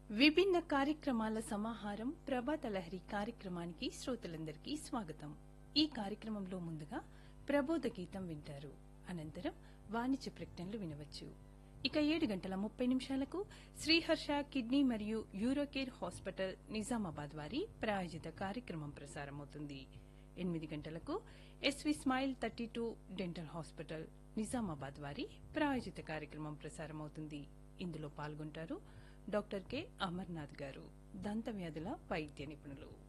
విభిన్న కార్యక్రమాల సమాహారం ప్రభాత లహరి కార్యక్రమానికి శ్రోతలందరికీ స్వాగతం. ఈ కార్యక్రమంలో ముందుగా ప్రబోధ గీతం వింటారు. అనంతరం వాణిజ్య ప్రకటనలు వినవచ్చు. ఇక 7:30 శ్రీహర్ష కిడ్నీ మరియు యూరోకేర్ హాస్పిటల్ నిజామాబాద్ వారి ప్రాయోజిత కార్యక్రమం ప్రసారమవుతుంది. 8 SV smile 32 dental hospital Nizamabad వారి ప్రాయోజిత కార్యక్రమం ప్రసారమవుతుంది. ఇందులో పాల్గొంటారు డాక్టర్ కె అమర్నాథ్ గారు, దంత వ్యాధుల వైద్య నిపుణులు.